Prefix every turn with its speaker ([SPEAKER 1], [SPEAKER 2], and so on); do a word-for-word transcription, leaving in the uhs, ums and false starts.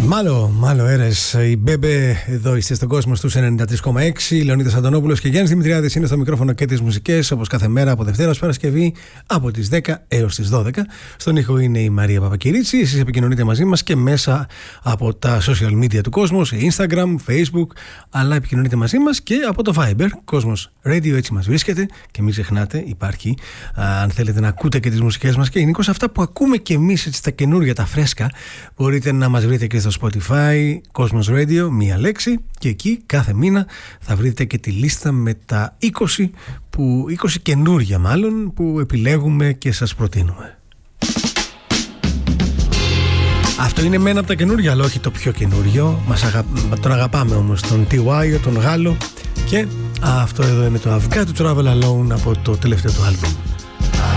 [SPEAKER 1] Μάλλον, μάλλον έρες. Η Μπέμπε εδώ είστε στον κόσμο στους ενενήντα τρία κόμμα έξι. Λεωνίδας Αντωνόπουλος και Γιάννης Δημητριάδης είναι στο μικρόφωνο και τις μουσικές, όπως κάθε μέρα από Δευτέρα ως Παρασκευή από τις δέκα έως τις δώδεκα. Στον ήχο είναι η Μαρία Παπακυρίτσι. Εσείς επικοινωνείτε μαζί μας και μέσα από τα social media του κόσμου, σε Instagram, Facebook, αλλά επικοινωνείτε μαζί μας και από το Viber, Κόσμος Radio, έτσι μας βρίσκεται. Και μην ξεχνάτε, υπάρχει, α, αν θέλετε να ακούτε και τις μουσικές μας και γενικώς αυτά που ακούμε και εμείς, έτσι, τα καινούργια, τα φρέσκα, μπορείτε να μας βρείτε και στο Spotify, Κόσμος Radio, μία λέξη, και εκεί κάθε μήνα θα βρείτε και τη λίστα με τα είκοσι, που, είκοσι καινούργια μάλλον, που επιλέγουμε και σας προτείνουμε. Αυτό είναι με ένα από τα καινούργια, αλλά όχι το πιο καινούργιο. Μας αγα... Τον αγαπάμε όμως, τον τι γουάι, τον Γάλλο. Και αυτό εδώ είναι το I've Got to Travel Alone από το τελευταίο του άλμπομ.